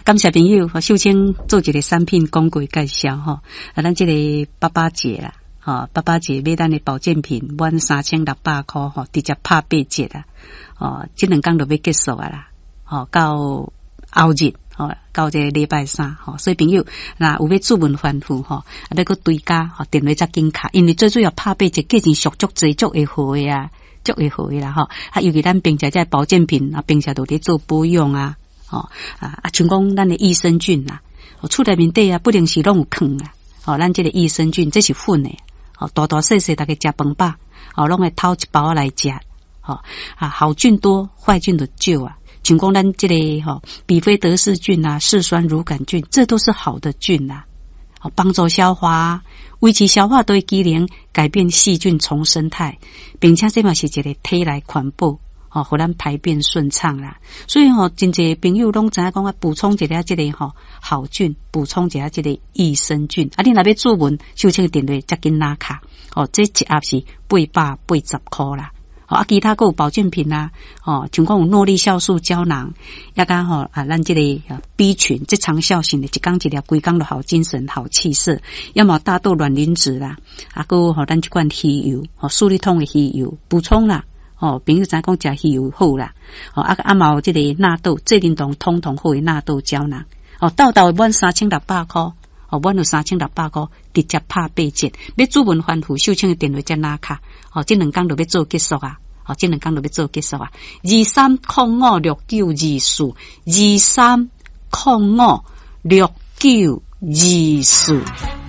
感谢朋友秀清做一个产品广告介绍哈，咱这个爸爸节啦，爸爸节买咱的保健品满3600块哈，直接拍8折啦，这2天就要结束啊啦，到后日。到这个礼拜3，所以朋友那有要注文反复要搁追加电话再紧卡，因为最主要拍8折，价钱俗足济，足会好的啊，足会好的啦尤其咱平常这保健品平常都咧做保养啊，像讲咱的益生菌啊，厝内面底不定时拢有坑啊，咱这个益生菌这是粉的，大大细细大家食饭饱，拢会偷一包来食，好菌多，坏菌就少啊。像讲咱这个比菲德氏菌啊、嗜酸乳杆菌，这都是好的菌啊，帮助消化，维持消化对机能，改变细菌重生态，并且这嘛是一个体内环保，互咱排便顺畅啦。所以真侪朋友拢知影讲补充一下这个好菌，补充一下这个益生菌。你若要注文，秀清电话再紧拿卡，这一盒是880块啦。其他还有保健品啊，像讲有诺丽酵素胶囊，也甲咱这个 B 群，这长效型的，一天一粒，规工就好精神、好气色。要么大豆卵磷脂啦，还有咱这款鱼油，素立通的鱼油补充啦。朋友知讲食鱼油好啦。嘛有这个纳豆，这运动通通好的纳豆胶囊。豆满3600块。满有3600块，直接拍8折。要主文反复，秀清的电话再拿卡。这2天就要做结束啊！这2天就要做结束啊！23056924，23056924。